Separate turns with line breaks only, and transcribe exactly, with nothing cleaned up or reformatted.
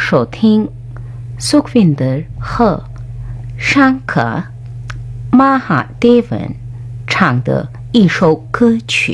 收听苏克宾德和尚可马哈迪文唱的一首歌曲。